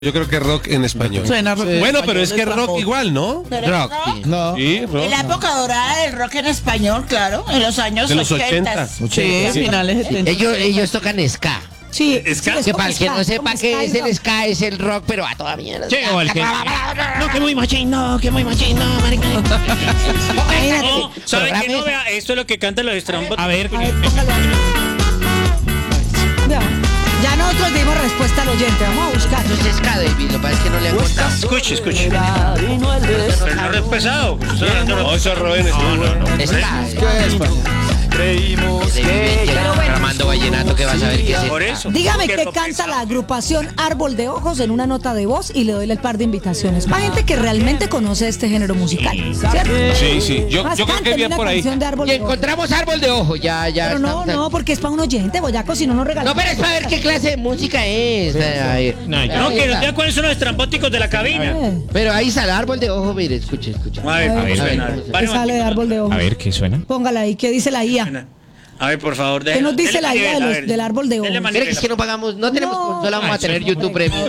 Yo creo que rock en español. Suena rock. Bueno, pero es que rock igual, ¿no? Rock. No. Sí, rock. En la época dorada del rock en español, claro, en los años De los 80. Sí, finales de 70. Ellos tocan ska. Sí. Que para el que no sepa como qué es ska y el ska, es el rock, pero a toda mierda. Sí, o el que... No, que muy machín, no, marica. Imagínate. ¿Sabe que no? Vea, esto es lo que cantan los estrambos. A ver, Póngalo ahí. Vea, ya nosotros dimos respuesta al oyente, vamos a buscar. Eso es ska, David, lo que pasa es que no le han contado. Escuche. Pero no es pesado. No, eso es Robin. Ska. Creímos Pero bueno. Ramando vallenato que vas a ver qué es Por ska. eso. Dígame Que qué rock canta pesado. la agrupación Árbol de Ojos en una nota de voz y le doy el par de invitaciones. Más gente que realmente conoce este género musical, ¿cierto? Sí. Yo Más creo que canten bien una por ahí. canción de Árbol Y de Ojos. encontramos árbol de ojo, ya. Pero no, porque es para un oyente, boyaco, si no nos regalamos. No, pero es para ver qué clase de música es. No, que nos diga cuáles son los estrambóticos de la cabina. Pero ahí sale árbol de ojo, mire, escuche. A ver, A ver, suena. ¿Qué sale de Árbol de Ojos? a ver, ¿qué suena? Póngala ahí, ¿qué dice la IA? A ver, por favor, ¿Qué nos dice la idea del árbol de Dele ojos? manivela. Mire que es que no pagamos, no tenemos No. consola, vamos a tener YouTube Premium.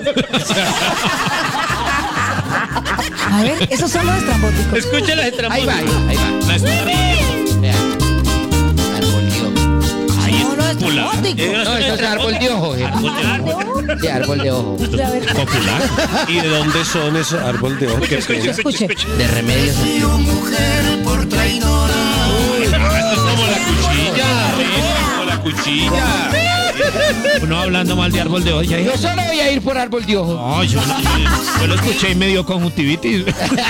A ver, esos son los estrambóticos. Escuche los Ahí estrambóticos. va. Vea. Árbol de ojo. No, los estrambóticos. No, eso es árbol de ojo. Sí, árbol de ojo. A ver, Popular. ¿Y de dónde son esos árboles de ojo? escuche. De remedios. Esto es como la cuchilla. Como la cuchilla. Uno hablando mal de árbol de olla. Yo solo voy a ir por árbol de ojo. No, yo lo escuché y me dio conjuntivitis.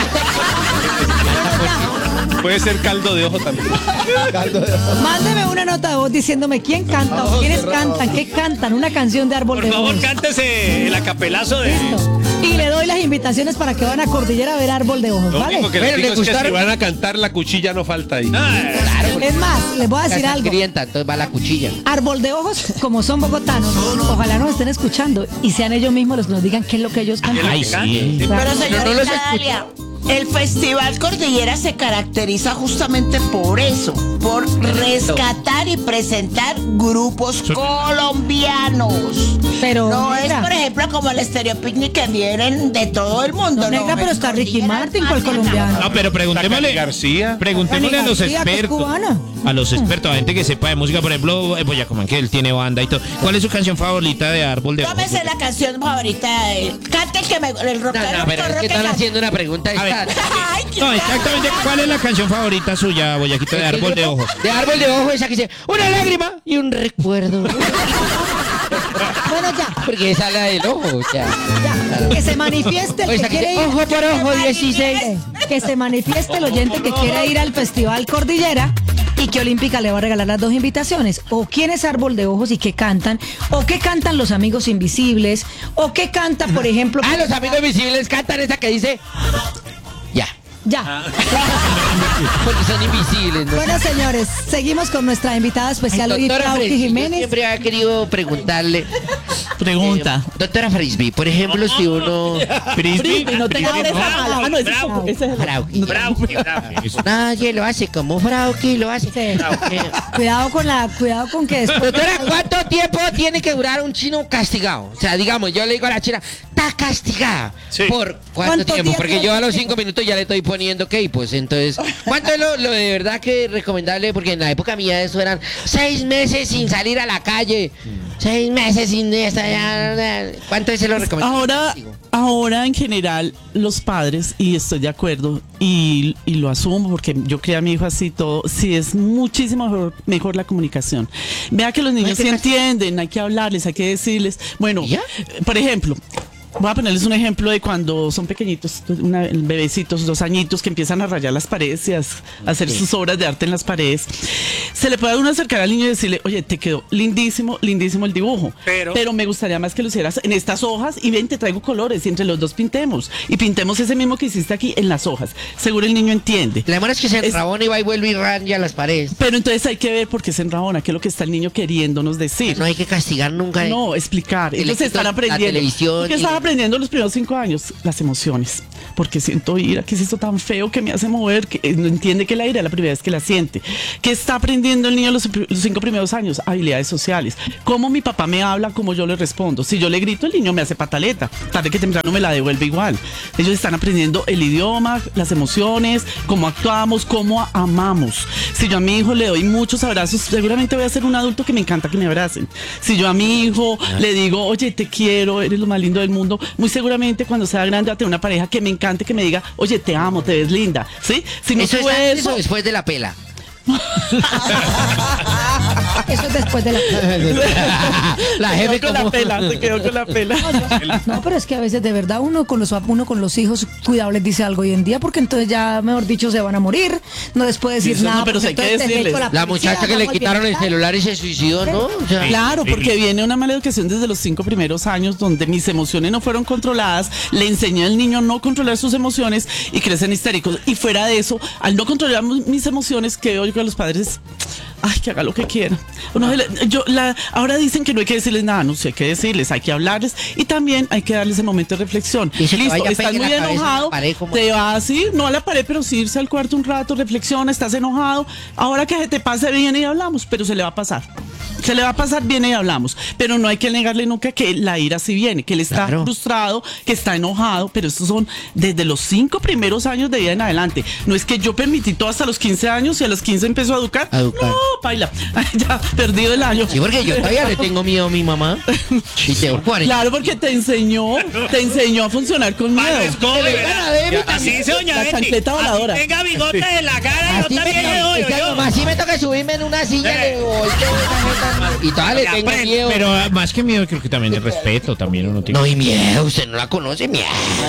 Puede ser caldo de ojo también. Mándeme una nota de voz diciéndome quién canta o quiénes cantan, qué cantan, una canción de Árbol Por de favor, Ojos. cántese el acapelazo de... Listo. Y le doy las invitaciones para que van a Cordillera a ver Árbol de Ojos, Lo ¿vale? único que Pero les le digo es que si gustaron- van a cantar la cuchilla no falta ahí. Es más, les voy a decir Casa algo. crienta, entonces va la cuchilla. Árbol de Ojos, como son bogotanos, ojalá nos estén escuchando y sean ellos mismos los que nos digan qué es lo que ellos cantan. Ay, sí. Pero no los señorita escucho. Dalia, el Festival Cordillera se caracteriza justamente por eso, por rescatar y presentar grupos colombianos. Pero, No es, negra, por ejemplo, como el Stereo Picnic que vienen de todo el mundo. negra, pero está Ricky Cordillera Martin, es ¿cuál más colombiano? No, pero preguntémosle. García. Preguntémosle a los García, que es expertos. cubana. A los expertos, a gente que sepa de música, por ejemplo, Boyacomán, que él tiene banda y todo. ¿Cuál es su canción favorita de Árbol de Yo Ojo? me sé la canción favorita de él. Cante el que me... El rockero. No, pero es que están haciendo una pregunta. A ver. Ay, qué No, exactamente. ¿Cuál es la canción favorita suya, Boyaquito, de Árbol de Ojo? De árbol de ojo, esa que dice, una lágrima y un recuerdo. Bueno, ya, Porque esa es la del ojo, o sea. ya. Que se manifieste el Oye, que esa que quiere dice, ir. ojo por ojo, 16. Que se manifieste el oyente que quiere ir al Festival Cordillera y que Olímpica le va a regalar las dos invitaciones. O quién es Árbol de Ojos y qué cantan. O qué cantan los Amigos Invisibles. O qué canta, por ejemplo. Ah, los amigos visibles cantan esa que dice, ya. Ya. Porque son invisibles, ¿no? Bueno, señores, seguimos con nuestra invitada especial, Doctora Frauki Frisbee, yo Jiménez. siempre había querido preguntarle. Pregunta. Doctora Frisbee, por ejemplo, si uno. Frisbee. No te Frisbee, hables no. mala. Ah, no, ese es Bravo. ese es el- Frauki. Bravo. Nadie lo hace como Frauki lo hace. Sí. Cuidado con que después. Doctora, ¿cuánto tiempo tiene que durar un chino castigado? O sea, digamos, yo le digo a la china, está castigada. Sí. ¿Por ¿Cuánto cuánto tiempo? tiempo? Porque yo a los 5 minutos ya le estoy poniendo que, pues entonces, ¿cuánto es lo de verdad que recomendable? Porque en la época mía eso eran 6 meses sin salir a la calle. 6 meses sin esta. ¿Cuánto es lo recomendable? Ahora en general los padres, y estoy de acuerdo, y lo asumo porque yo crié a mi hijo así todo, sí es muchísimo mejor la comunicación. Vea que los niños sí entienden, hay que hablarles, hay que decirles. Bueno, ¿Ya? por ejemplo, voy a ponerles un ejemplo de cuando son pequeñitos, bebecitos, 2 añitos, que empiezan a rayar las paredes y a hacer sus obras de arte en las paredes. Se le puede a uno acercar al niño y decirle, oye, te quedó lindísimo, lindísimo el dibujo. Pero me gustaría más que lo hicieras en estas hojas y ven, te traigo colores y entre los dos pintemos. Y pintemos ese mismo que hiciste aquí en las hojas. Seguro el niño entiende. La demora es que se enrabona y va y vuelve y raya las paredes. Pero entonces hay que ver por qué se enrabona, qué es lo que está el niño queriéndonos decir. No hay que castigar nunca. No, explicar. Que le Entonces quito están la aprendiendo. televisión Porque y están le aprendiendo los primeros 5 años? Las emociones. Porque siento ira, ¿qué es esto tan feo que me hace mover? Que no entiende que la ira es la primera vez que la siente. ¿Qué está aprendiendo el niño los 5 primeros años? Habilidades sociales. Cómo mi papá me habla, cómo yo le respondo. Si yo le grito, el niño me hace pataleta. Tarde que temprano me la devuelve igual. Ellos están aprendiendo el idioma, las emociones, cómo actuamos, cómo amamos. Si yo a mi hijo le doy muchos abrazos, seguramente voy a ser un adulto que me encanta que me abracen. Si yo a mi hijo le digo, oye, te quiero, eres lo más lindo del mundo, muy seguramente cuando sea grande va a tener una pareja que me encante, que me diga, oye, te amo, te ves linda. ¿Sí? Si no ¿Eso es fue antes o después de la pela? Eso es después de la... La se jefe quedó con la como... pela, se quedó con la pela. No, pero es que a veces de verdad uno con los hijos, cuidado, les dice algo hoy en día, porque entonces ya, mejor dicho, se van a morir. No les puede decir Sí, eso nada. no, pero porque sí hay que entonces te decirles. meto La muchacha que le quitaron el celular y se suicidó, ¿no? O sea, Claro, porque viene una mala educación desde los 5 primeros años donde mis emociones no fueron controladas, le enseñé al niño a no controlar sus emociones y crecen histéricos. Y fuera de eso, al no controlar mis emociones, que oigo a los padres, ay, que haga lo que quiera. Ahora dicen que no hay que decirles nada, no sé, hay que decirles, hay que hablarles y también hay que darles el momento de reflexión. Y se te Listo, vaya a estás pegar muy la cabeza en la enojado, pared, como- te vas así, no a la pared, pero sí irse al cuarto un rato, reflexiona, estás enojado, ahora que se te pase, viene y hablamos, pero se le va a pasar. Se le va a pasar, viene y hablamos. Pero no hay que negarle nunca que la ira sí viene, que él está Claro. frustrado, que está enojado, pero estos son desde los 5 primeros años de vida en adelante. No es que yo permití todo hasta los 15 años y a los 15 empezó a educar. A educar. No, baila. Ya, perdido el año. sí, porque yo todavía le tengo miedo a mi mamá. Y tengo 40. Claro, porque te enseñó a funcionar con miedo. Así dice doña La Betty. chancleta voladora. Así tenga bigote en la cara, Así yo también le doy. es que a mi yo. mamá sí me toca subirme en una silla le doy, y todavía le tengo miedo. Pero más que miedo, creo que también es respeto. También uno tiene. No, y miedo, usted no la conoce, miedo.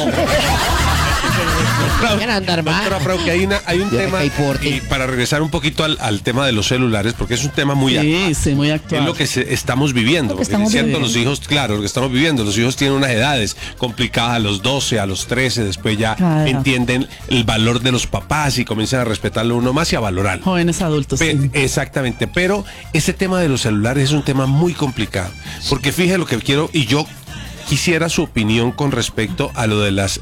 Quieren andar mal. Doctora Frau, que hay un Dios, tema, que hay porte. y para regresar un poquito al tema de los celulares, porque es un tema muy actual. Sí, sí, muy Es actual. lo que estamos viviendo. Lo que Porque estamos es cierto, viviendo. los hijos, claro, lo que estamos viviendo. Los hijos tienen unas edades complicadas a los 12, a los 13, después ya Claro. entienden el valor de los papás y comienzan a respetarlo uno más y a valorarlo. Jóvenes adultos. sí. Exactamente, pero ese tema de los celulares es un tema muy complicado, porque fíjese lo que quiero, y yo quisiera su opinión con respecto a lo de las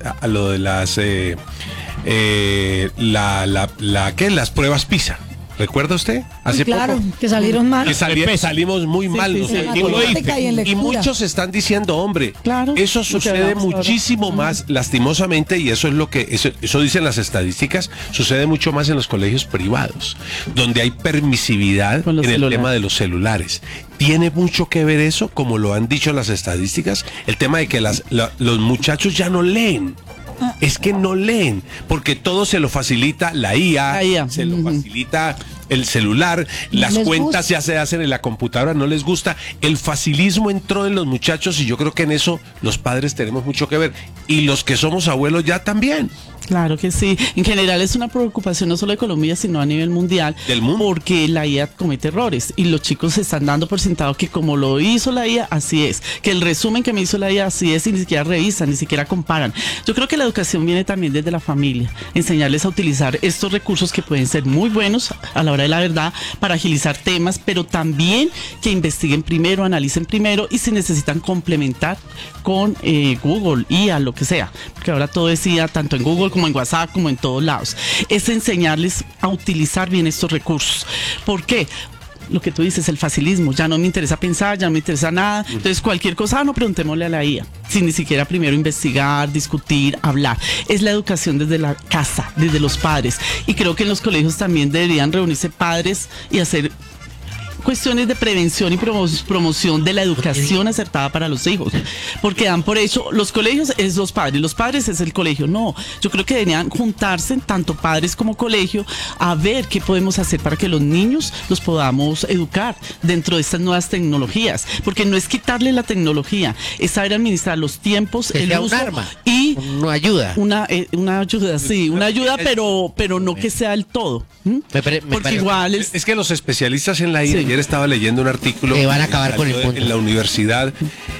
las pruebas PISA. ¿Recuerda usted? Hace Claro, poco que salieron mal. que salimos muy mal. sí, no sí, sé, en y matemática y en y lectura. muchos están diciendo, hombre, Claro, eso lo que sucede hablamos ahora. muchísimo más lastimosamente, y eso es lo que eso dicen las estadísticas, sucede mucho más en los colegios privados, donde hay permisividad Con en los el celulares. tema de los celulares. ¿Tiene mucho que ver eso, como lo han dicho las estadísticas? El tema de que los muchachos ya no leen. Es que no leen, porque todo se lo facilita la IA, La IA. se lo facilita el celular, las les cuentas gusta. ya se hacen en la computadora, no les gusta. El facilismo entró en los muchachos y yo creo que en eso los padres tenemos mucho que ver. Y los que somos abuelos ya también. Claro que sí. En general es una preocupación no solo de Colombia, sino a nivel mundial. Del mundo. Porque la IA comete errores y los chicos se están dando por sentado que como lo hizo la IA, así es. Que el resumen que me hizo la IA, así es, y ni siquiera revisan, ni siquiera comparan. Yo creo que la educación viene también desde la familia. Enseñarles a utilizar estos recursos que pueden ser muy buenos a la hora de la verdad para agilizar temas, pero también que investiguen primero, analicen primero y si necesitan complementar con Google, IA, lo que sea. Porque ahora todo es IA, tanto en Google como en WhatsApp, como en todos lados. Es enseñarles a utilizar bien estos recursos. ¿Por qué? Lo que tú dices, el facilismo, ya no me interesa pensar, ya no me interesa nada, entonces cualquier cosa, no, preguntémosle a la IA, sin ni siquiera primero investigar, discutir, hablar. Es la educación desde la casa, desde los padres, y creo que en los colegios también deberían reunirse padres y hacer cuestiones de prevención y promoción de la educación acertada para los hijos, porque dan por hecho los colegios es los padres es el colegio. No, yo creo que deberían juntarse tanto padres como colegio a ver qué podemos hacer para que los niños los podamos educar dentro de estas nuevas tecnologías, porque no es quitarle la tecnología, es saber administrar los tiempos, Que el sea un uso arma, y no ayuda. una ayuda, sí, una ayuda, pero no que sea el todo. ¿m? Porque parece- igual Es que los especialistas en la IA, Sí. ayer estaba leyendo un artículo Que van a acabar con el salió punto. en la universidad,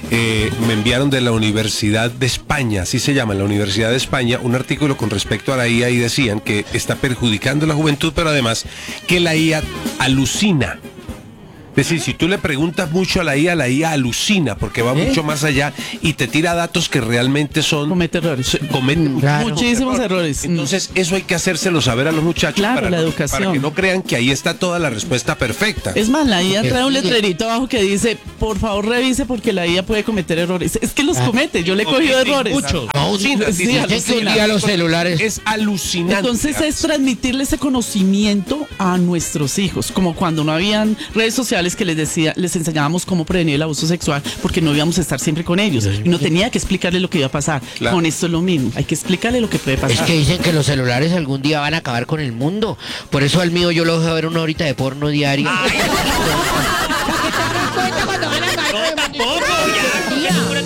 me enviaron de la Universidad de España, así se llama, la Universidad de España, un artículo con respecto a la IA y decían que está perjudicando a la juventud, pero además que la IA alucina. Es decir, si tú le preguntas mucho a la IA alucina porque va mucho más allá y te tira datos que realmente son... Comete errores. Cometen Muchísimos errores. Entonces, eso hay que hacérselo saber a los muchachos Claro, la educación. para que no crean que ahí está toda la respuesta perfecta. Es más, la IA trae un letrerito abajo que dice, por favor revise porque la IA puede cometer errores. Es que los comete, yo le he cogido errores. Muchos. Sí, Dicen que un alucina. día los celulares... Es alucinante. Entonces es transmitirle ese conocimiento a nuestros hijos, como cuando no habían redes sociales que les enseñábamos cómo prevenir el abuso sexual, porque no íbamos a estar siempre con ellos y no tenía que explicarle lo que iba a pasar. Claro. Con esto es lo mismo, hay que explicarle lo que puede pasar. Es que dicen que los celulares algún día van a acabar con el mundo. Por eso al mío yo lo dejo ver 1 horita de porno diario. No, tampoco, ya.